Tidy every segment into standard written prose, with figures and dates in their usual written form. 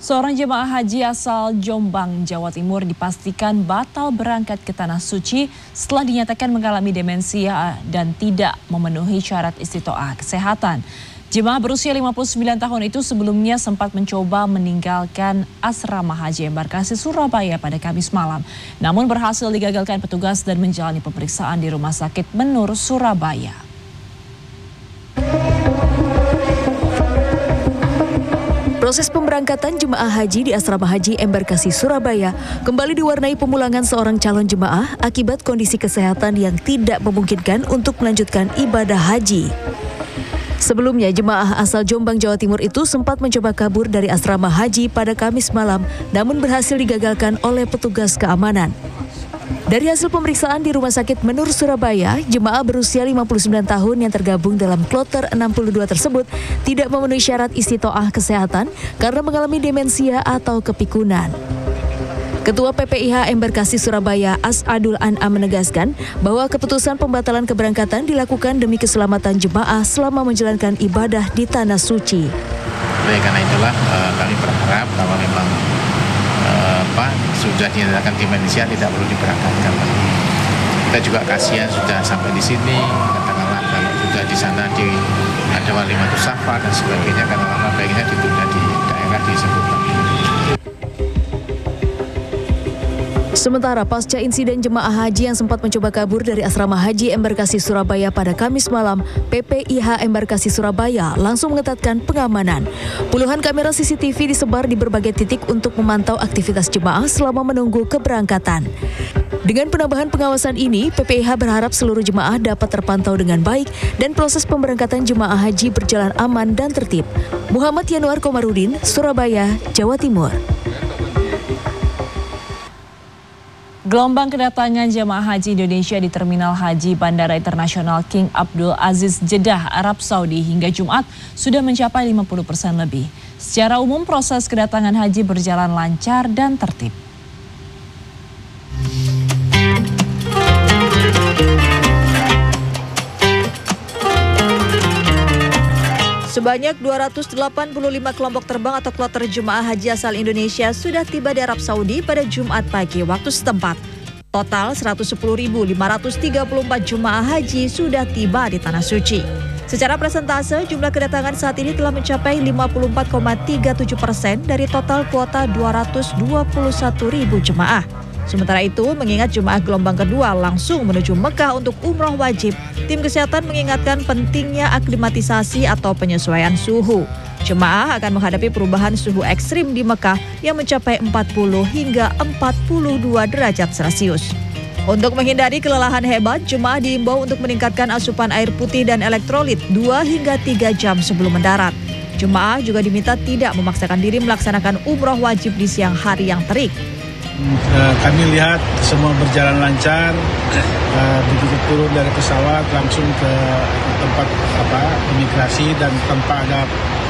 Seorang jemaah haji asal Jombang, Jawa Timur dipastikan batal berangkat ke Tanah Suci setelah dinyatakan mengalami demensia dan tidak memenuhi syarat istitoah kesehatan. Jemaah berusia 59 tahun itu sebelumnya sempat mencoba meninggalkan asrama haji embarkasi Surabaya pada Kamis malam. Namun berhasil digagalkan petugas dan menjalani pemeriksaan di Rumah Sakit Menur, Surabaya. Proses pemberangkatan jemaah haji di Asrama Haji Embarkasi Surabaya kembali diwarnai pemulangan seorang calon jemaah akibat kondisi kesehatan yang tidak memungkinkan untuk melanjutkan ibadah haji. Sebelumnya, jemaah asal Jombang, Jawa Timur itu sempat mencoba kabur dari asrama haji pada Kamis malam, namun berhasil digagalkan oleh petugas keamanan. Dari hasil pemeriksaan di Rumah Sakit Menur, Surabaya, jemaah berusia 59 tahun yang tergabung dalam kloter 62 tersebut tidak memenuhi syarat istitoah kesehatan karena mengalami demensia atau kepikunan. Ketua PPIH Embarkasi Surabaya Asadul An'am menegaskan bahwa keputusan pembatalan keberangkatan dilakukan demi keselamatan jemaah selama menjalankan ibadah di Tanah Suci. Oleh karena itulah kami berharap bahwa memang sudah dinyatakan demensia tidak perlu diberangkatkan lagi. Kita juga kasihan sudah sampai di sini, katakanlah kalau sudah di sana ada walimatus safar dan sebagainya, karena lama baiknya ditunda di daerah disebutkan. Sementara pasca insiden jemaah haji yang sempat mencoba kabur dari Asrama Haji Embarkasi Surabaya pada Kamis malam, PPIH Embarkasi Surabaya langsung mengetatkan pengamanan. Puluhan kamera CCTV disebar di berbagai titik untuk memantau aktivitas jemaah selama menunggu keberangkatan. Dengan penambahan pengawasan ini, PPIH berharap seluruh jemaah dapat terpantau dengan baik dan proses pemberangkatan jemaah haji berjalan aman dan tertib. Muhammad Yanuar Komarudin, Surabaya, Jawa Timur. Gelombang kedatangan jemaah haji Indonesia di Terminal Haji Bandara Internasional King Abdul Aziz Jeddah, Arab Saudi hingga Jumat sudah mencapai 50% lebih. Secara umum proses kedatangan haji berjalan lancar dan tertib. Sebanyak 285 kelompok terbang atau kloter jemaah haji asal Indonesia sudah tiba di Arab Saudi pada Jumat pagi waktu setempat. Total 110.534 jemaah haji sudah tiba di Tanah Suci. Secara persentase, jumlah kedatangan saat ini telah mencapai 54,37% dari total kuota 221.000 jemaah. Sementara itu, mengingat jemaah gelombang kedua langsung menuju Mekah untuk umroh wajib, tim kesehatan mengingatkan pentingnya aklimatisasi atau penyesuaian suhu. Jemaah akan menghadapi perubahan suhu ekstrim di Mekah yang mencapai 40 hingga 42 derajat Celcius. Untuk menghindari kelelahan hebat, jemaah diimbau untuk meningkatkan asupan air putih dan elektrolit 2 hingga 3 jam sebelum mendarat. Jemaah juga diminta tidak memaksakan diri melaksanakan umroh wajib di siang hari yang terik. Kami lihat semua berjalan lancar, begitu turun dari pesawat langsung ke tempat imigrasi dan tanpa ada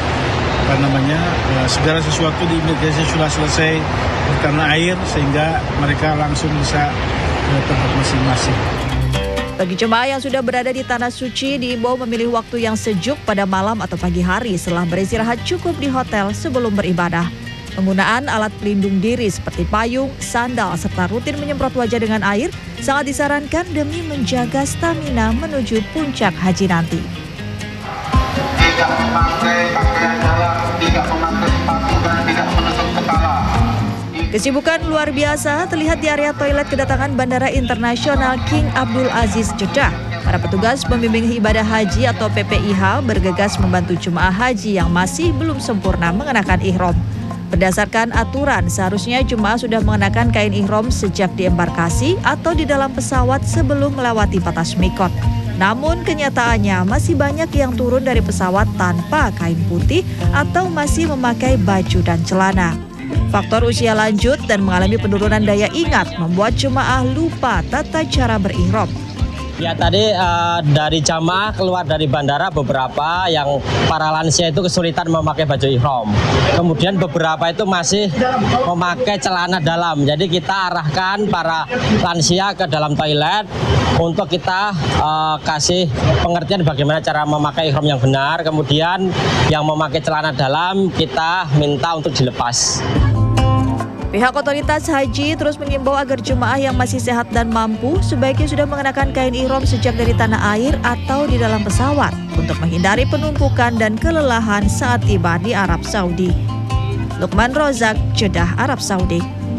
segala sesuatu di imigrasi sudah selesai di tanah air sehingga mereka langsung bisa ke tempat masing-masing. Bagi jemaah yang sudah berada di Tanah Suci diimbau memilih waktu yang sejuk pada malam atau pagi hari setelah beristirahat cukup di hotel sebelum beribadah. Penggunaan alat pelindung diri seperti payung, sandal, serta rutin menyemprot wajah dengan air sangat disarankan demi menjaga stamina menuju puncak haji nanti. Tidak memakai pakaian dalam, tidak memakai sepatu dan tidak menutup kepala. Kesibukan luar biasa terlihat di area toilet kedatangan Bandara Internasional King Abdul Aziz Jeddah. Para petugas pembimbing ibadah haji atau PPIH bergegas membantu jemaah haji yang masih belum sempurna mengenakan ihram. Berdasarkan aturan, seharusnya jemaah sudah mengenakan kain ihram sejak di embarkasi atau di dalam pesawat sebelum melewati batas mikot. Namun kenyataannya masih banyak yang turun dari pesawat tanpa kain putih atau masih memakai baju dan celana. Faktor usia lanjut dan mengalami penurunan daya ingat membuat jemaah lupa tata cara berihram. Ya tadi dari jamaah keluar dari bandara beberapa yang para lansia itu kesulitan memakai baju ihram. Kemudian beberapa itu masih memakai celana dalam. Jadi kita arahkan para lansia ke dalam toilet untuk kita kasih pengertian bagaimana cara memakai ihram yang benar. Kemudian yang memakai celana dalam kita minta untuk dilepas. Pihak otoritas haji terus mengimbau agar jemaah yang masih sehat dan mampu sebaiknya sudah mengenakan kain ihram sejak dari tanah air atau di dalam pesawat untuk menghindari penumpukan dan kelelahan saat tiba di Arab Saudi. Lukman Rozak, Jeddah, Arab Saudi.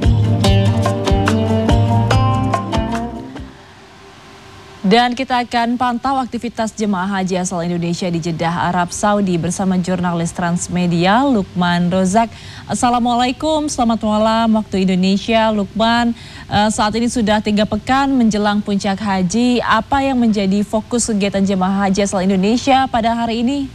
Dan kita akan pantau aktivitas jemaah haji asal Indonesia di Jeddah, Arab Saudi bersama jurnalis Transmedia Lukman Rozak. Assalamualaikum, selamat malam waktu Indonesia. Lukman, saat ini sudah 3 pekan menjelang puncak haji. Apa yang menjadi fokus kegiatan jemaah haji asal Indonesia pada hari ini?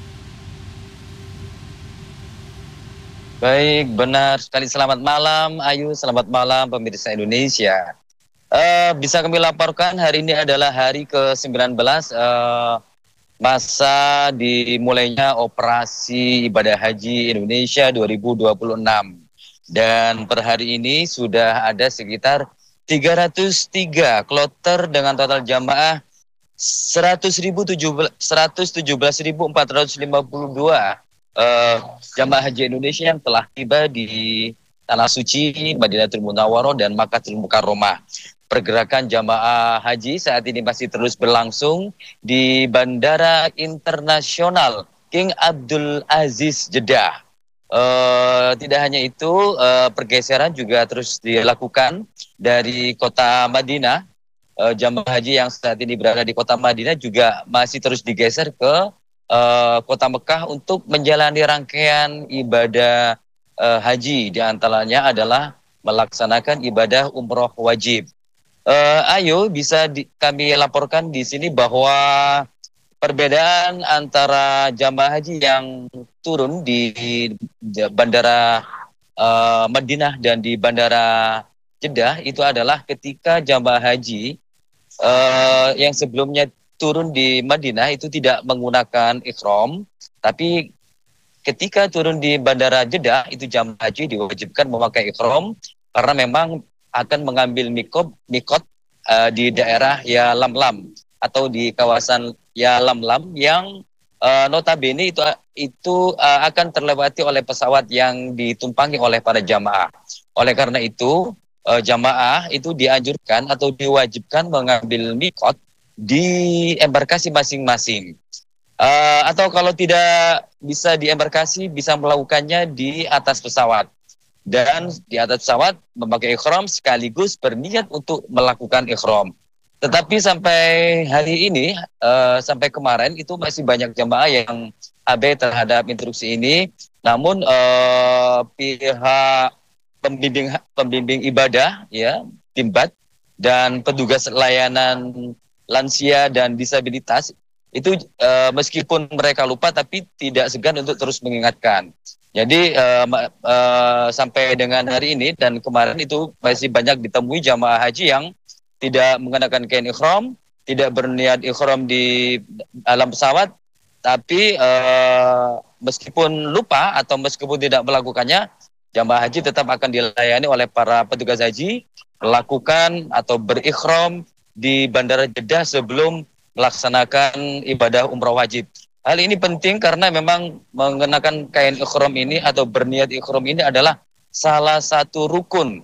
Baik, benar sekali. Selamat malam Ayu, selamat malam pemirsa Indonesia. Bisa kami laporkan hari ini adalah hari ke-19 masa dimulainya operasi ibadah haji Indonesia 2026. Dan per hari ini sudah ada sekitar 303 kloter dengan total jamaah 117.452 jamaah haji Indonesia yang telah tiba di Tanah Suci, Madinatul Munawwaroh dan Makkahul Mukarramah. Pergerakan jamaah haji saat ini masih terus berlangsung di Bandara Internasional King Abdul Aziz Jeddah. Tidak hanya itu, pergeseran juga terus dilakukan dari kota Madinah. Jamaah haji yang saat ini berada di kota Madinah juga masih terus digeser ke kota Mekah untuk menjalani rangkaian ibadah haji. Di antaranya adalah melaksanakan ibadah umroh wajib. Ayo bisa kami laporkan di sini bahwa perbedaan antara jamaah haji yang turun di bandara Madinah dan di bandara Jeddah itu adalah ketika jamaah haji yang sebelumnya turun di Madinah itu tidak menggunakan ihram, tapi ketika turun di bandara Jeddah itu jamaah haji diwajibkan memakai ihram karena memang akan mengambil mikot di daerah Yalamlam atau di kawasan Yalamlam yang notabene itu akan terlewati oleh pesawat yang ditumpangi oleh para jamaah. Oleh karena itu jamaah itu dianjurkan atau diwajibkan mengambil mikot di embarkasi masing-masing. Atau kalau tidak bisa di embarkasi bisa melakukannya di atas pesawat. Dan di atas pesawat memakai ihram sekaligus berniat untuk melakukan ihram. Tetapi sampai hari ini, sampai kemarin itu masih banyak jamaah yang abai terhadap instruksi ini. Namun pihak pembimbing ibadah, ya, Timbat dan petugas layanan lansia dan disabilitas itu meskipun mereka lupa tapi tidak segan untuk terus mengingatkan. Jadi sampai dengan hari ini dan kemarin itu masih banyak ditemui jamaah haji yang tidak mengenakan kain ihram, tidak berniat ihram di dalam pesawat, tapi meskipun lupa atau meskipun tidak melakukannya, jamaah haji tetap akan dilayani oleh para petugas haji melakukan atau berikhram di Bandara Jeddah sebelum melaksanakan ibadah umrah wajib. Hal ini penting karena memang mengenakan kain ihram ini atau berniat ihram ini adalah salah satu rukun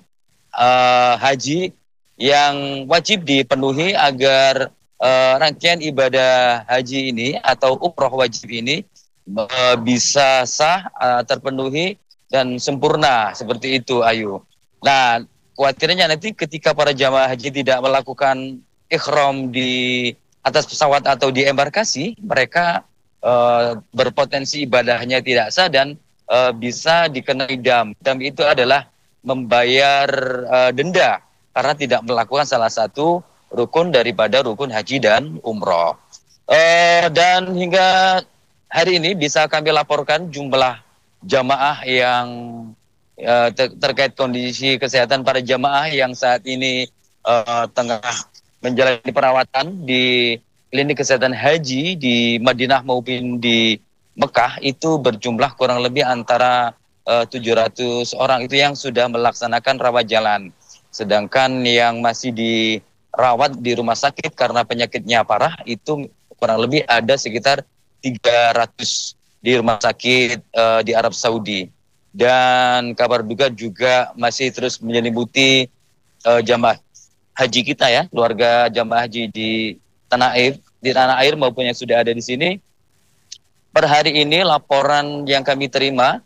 haji yang wajib dipenuhi agar rangkaian ibadah haji ini atau umrah wajib ini bisa sah, terpenuhi dan sempurna seperti itu, Ayu. Nah, khawatirnya nanti ketika para jamaah haji tidak melakukan ihram di atas pesawat atau di embarkasi, mereka berpotensi ibadahnya tidak sah dan bisa dikenai dam. Dam itu adalah membayar denda karena tidak melakukan salah satu rukun daripada rukun haji dan umroh. Dan hingga hari ini bisa kami laporkan jumlah jamaah yang terkait kondisi kesehatan para jamaah yang saat ini tengah menjalani perawatan di klinik kesehatan haji di Madinah maupun di Mekah itu berjumlah kurang lebih antara 700 orang itu yang sudah melaksanakan rawat jalan. Sedangkan yang masih dirawat di rumah sakit karena penyakitnya parah itu kurang lebih ada sekitar 300 di rumah sakit di Arab Saudi. Dan kabar duka juga masih terus menyelimuti jamaah haji kita ya, keluarga jamaah haji di tanah air maupun yang sudah ada di sini. Per hari ini laporan yang kami terima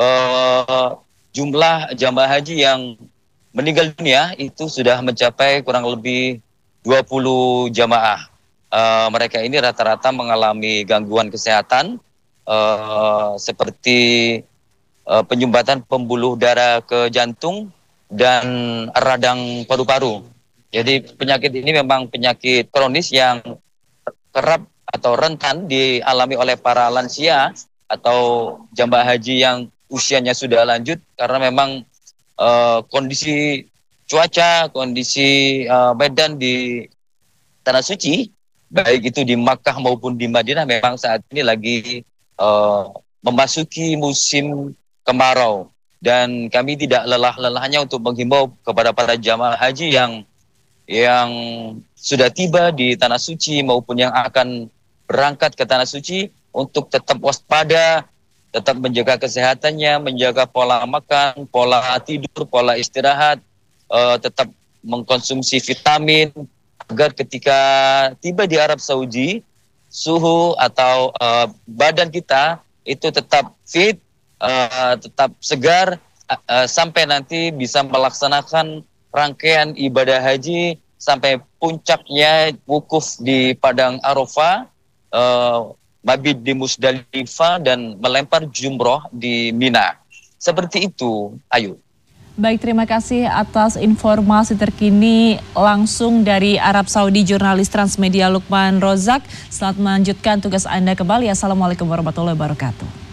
jumlah jamaah haji yang meninggal dunia itu sudah mencapai kurang lebih 20 jamaah. Mereka ini rata-rata mengalami gangguan kesehatan seperti penyumbatan pembuluh darah ke jantung dan radang paru-paru. Jadi penyakit ini memang penyakit kronis yang kerap atau rentan dialami oleh para lansia atau jamaah haji yang usianya sudah lanjut karena memang kondisi cuaca, kondisi medan di Tanah Suci, baik itu di Makkah maupun di Madinah memang saat ini lagi memasuki musim kemarau. Dan kami tidak lelah-lelahnya untuk menghimbau kepada para jamaah haji yang sudah tiba di Tanah Suci maupun yang akan berangkat ke Tanah Suci untuk tetap waspada, tetap menjaga kesehatannya, menjaga pola makan, pola tidur, pola istirahat, tetap mengkonsumsi vitamin, agar ketika tiba di Arab Saudi, suhu atau badan kita itu tetap fit, tetap segar, sampai nanti bisa melaksanakan rangkaian ibadah haji sampai puncaknya wukuf di Padang Arafah, mabit di Musdalifah, dan melempar jumroh di Mina. Seperti itu, Ayu. Baik, terima kasih atas informasi terkini langsung dari Arab Saudi, jurnalis Transmedia Lukman Rozak. Selamat melanjutkan tugas Anda kembali. Assalamualaikum warahmatullahi wabarakatuh.